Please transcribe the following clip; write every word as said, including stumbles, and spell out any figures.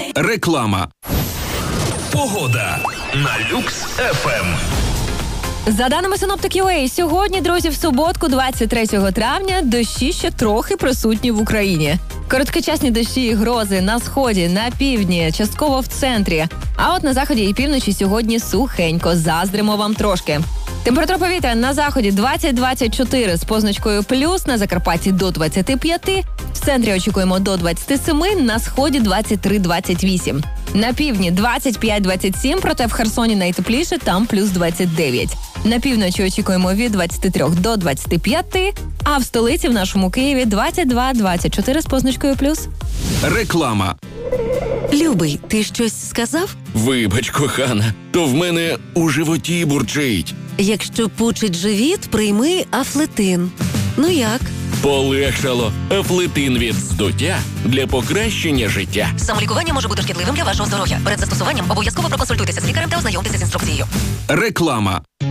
Реклама. Погода на Люкс еф ем. За даними Синоптик.ua, сьогодні, друзі, в суботку, двадцять третього травня, дощі ще трохи присутні в Україні. Короткочасні дощі і грози на сході, на півдні, частково в центрі. А от на заході і півночі сьогодні сухенько, заздримо вам трошки. Температура повітря на заході двадцять - двадцять чотири з позначкою плюс, на Закарпатті до двадцяти п'яти, в центрі очікуємо до двадцяти семи, на сході двадцять три - двадцять вісім. На півдні двадцять п'ять - двадцять сім, проте в Херсоні найтепліше, там плюс двадцять дев'ять. На півночі очікуємо від двадцяти трьох до двадцяти п'яти, а в столиці в нашому Києві двадцять два - двадцять чотири з позначкою плюс. Реклама. Любий, ти щось сказав? Вибач, кохана, то в мене у животі бурчить. Якщо пучить живіт, прийми Афлетин. Ну як? Полегшало. Афлетин від здуття для покращення життя. Самолікування може бути шкідливим для вашого здоров'я. Перед застосуванням обов'язково проконсультуйтеся з лікарем та ознайомтеся з інструкцією. Реклама.